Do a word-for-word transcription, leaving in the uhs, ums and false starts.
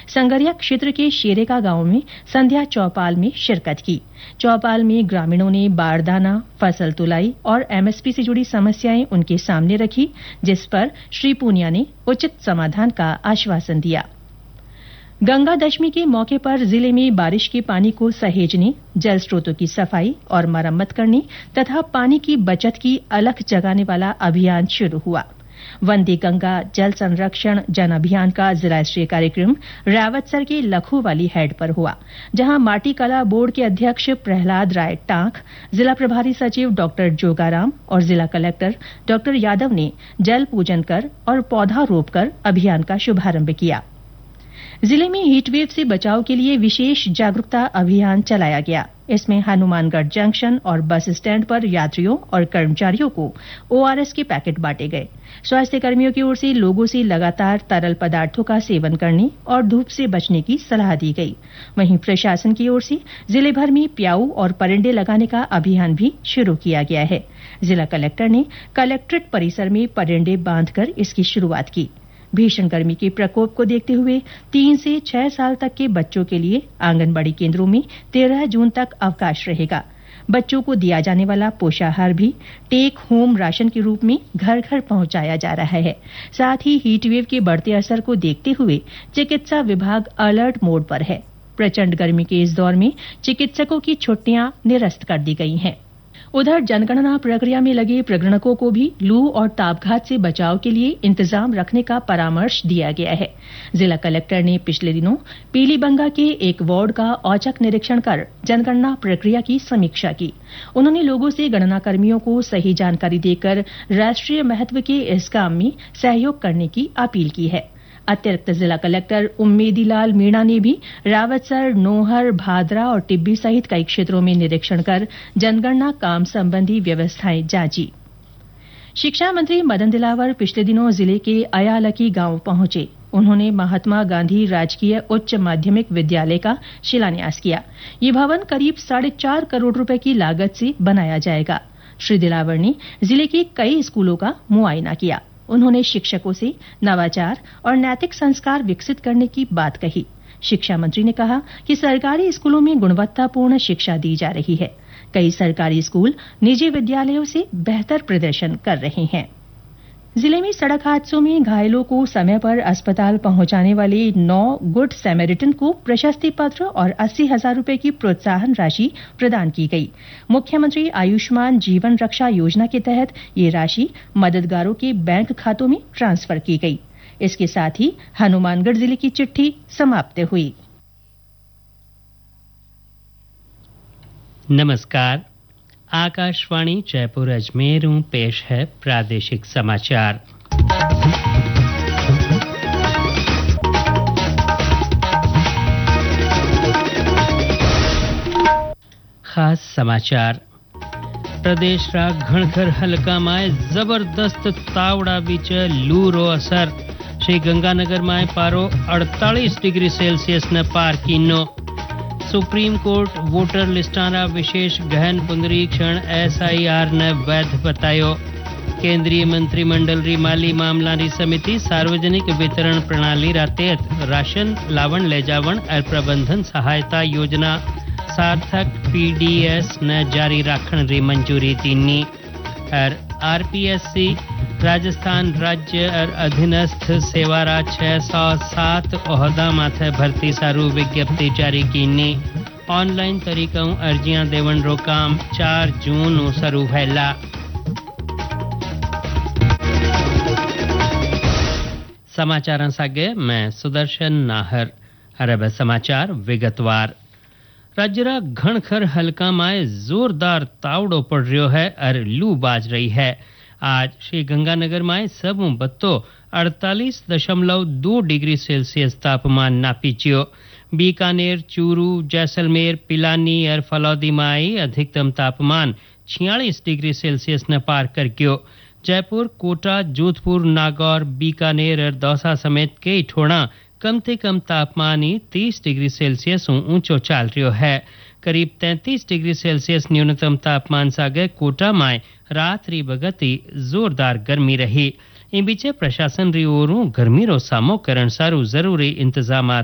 संगरिया क्षेत्र के शेरेका गांव में संध्या चौपाल में शिरकत की। चौपाल में ग्रामीणों ने बारदाना, फसल तुलाई और एमएसपी से जुड़ी समस्याएं उनके सामने रखी, जिस पर श्री पूनिया ने उचित समाधान का आश्वासन दिया। गंगा दशमी के मौके पर जिले में बारिश के पानी को सहेजने, जल स्रोतों की सफाई और मरम्मत करने तथा पानी की बचत की अलख जगाने वाला अभियान शुरू हुआ। वंदे गंगा जल संरक्षण जन अभियान का जिला स्तरीय कार्यक्रम रावतसर के लखोवाली हेड पर हुआ, जहां माटी कला बोर्ड के अध्यक्ष प्रहलाद राय टांक, जिला प्रभारी सचिव डॉक्टर जोगाराम और जिला कलेक्टर डॉक्टर यादव ने जल पूजन कर और पौधा रोपकर अभियान का शुभारंभ किया। जिले में हीटवेव से बचाव के लिए विशेष जागरूकता अभियान चलाया गया। इसमें हनुमानगढ़ जंक्शन और बस स्टैंड पर यात्रियों और कर्मचारियों को ओआरएस के पैकेट बांटे गए। स्वास्थ्य कर्मियों की ओर से लोगों से लगातार तरल पदार्थों का सेवन करने और धूप से बचने की सलाह दी गई। वहीं प्रशासन की ओर से जिले भर में प्याऊ और परिंडे लगाने का अभियान भी शुरू किया गया है। जिला कलेक्टर ने कलेक्ट्रेट परिसर में परिंडे बांधकर इसकी शुरुआत की। भीषण गर्मी के प्रकोप को देखते हुए तीन से छह साल तक के बच्चों के लिए आंगनबाड़ी केंद्रों में तेरह जून तक अवकाश रहेगा। बच्चों को दिया जाने वाला पोषाहार भी टेक होम राशन के रूप में घर घर पहुंचाया जा रहा है। साथ ही हीटवेव के बढ़ते असर को देखते हुए चिकित्सा विभाग अलर्ट मोड पर है। प्रचंड गर्मी के इस दौर में चिकित्सकों की छुट्टियां निरस्त कर दी गई हैं। उधर जनगणना प्रक्रिया में लगे प्रगणकों को भी लू और तापघात से बचाव के लिए इंतजाम रखने का परामर्श दिया गया है। जिला कलेक्टर ने पिछले दिनों पीलीबंगा के एक वार्ड का औचक निरीक्षण कर जनगणना प्रक्रिया की समीक्षा की। उन्होंने लोगों से गणना कर्मियों को सही जानकारी देकर राष्ट्रीय महत्व के इस काम में सहयोग करने की अपील की है। अतिरिक्त जिला कलेक्टर उम्मेदीलाल मीणा ने भी रावतसर, नोहर, भादरा और टिब्बी सहित कई क्षेत्रों में निरीक्षण कर जनगणना काम संबंधी व्यवस्थाएं जांची। शिक्षा मंत्री मदन दिलावर पिछले दिनों जिले के अयालकी गांव पहुंचे। उन्होंने महात्मा गांधी राजकीय उच्च माध्यमिक विद्यालय का शिलान्यास किया। ये भवन करीब साढ़े चार करोड़ रुपए की लागत से बनाया जाएगा। श्री दिलावर ने जिले के कई स्कूलों का मुआयना किया। उन्होंने शिक्षकों से नवाचार और नैतिक संस्कार विकसित करने की बात कही। शिक्षा मंत्री ने कहा कि सरकारी स्कूलों में गुणवत्तापूर्ण शिक्षा दी जा रही है। कई सरकारी स्कूल निजी विद्यालयों से बेहतर प्रदर्शन कर रहे हैं। जिले में सड़क हादसों में घायलों को समय पर अस्पताल पहुंचाने वाले नौ गुड सैमेरिटन को प्रशस्ति पत्र और अस्सी हजार रुपए की प्रोत्साहन राशि प्रदान की गई। मुख्यमंत्री आयुष्मान जीवन रक्षा योजना के तहत ये राशि मददगारों के बैंक खातों में ट्रांसफर की गई। इसके साथ ही हनुमानगढ़ जिले की चिट्ठी समाप्त हुई। नमस्कार, आकाशवाणी जयपुर अजमेर में पेश है प्रादेशिक समाचार। खास समाचार। प्रदेश रा घणखर हलका में जबरदस्त तावड़ा बीच लू रो असर। श्री गंगानगर में पारो अड़तालीस डिग्री सेल्सियस ने पार कीनो। सुप्रीम कोर्ट वोटर लिस्टाना विशेष गहन पुनरीक्षण एसआईआर ने वैध बतायो। केंद्रीय मंत्रिमंडल री माली मामला री समिति सार्वजनिक वितरण प्रणाली रा तहत राशन लावण ले जावण और प्रबंधन सहायता योजना सार्थक पीडीएस ने जारी राखण री मंजूरी दीनी। और आरपीएससी राजस्थान राज्य और अधीनस्थ सेवारा छह सौ सात ओहदा माथे भर्ती सारू विज्ञप्ति जारी कीनी। ऑनलाइन तरीकों अर्जियां देवण रो काम चार जून शुरू हैला। समाचार सागे मैं सुदर्शन नाहर। अरब समाचार विगतवार। राज्यरा घणखर हलका में जोरदार तावड़ो पड़ रहा है और लू बाज रही है। आज श्री गंगानगर में सब बत्तो अड़तालीस दशमलव दो डिग्री सेल्सियस तापमान नापीचियो। बीकानेर, चूरू, जैसलमेर, पिलानी और फलौदी में अधिकतम तापमान छियालीस डिग्री सेल्सियस ने पार कर गयो। जयपुर, कोटा, जोधपुर, नागौर, बीकानेर और दौसा समेत कई ठोड़ा कम से कम तापमान ही तीस डिग्री सेल्सियस ऊंचो चाल रहो है। करीब तैंतीस डिग्री सेल्सियस न्यूनतम तापमान सागे कोटा में रात री बगती जोरदार गर्मी रही। इन बीचे प्रशासन री ओरू गर्मी रो सामो करण सारू जरूरी इंतजाम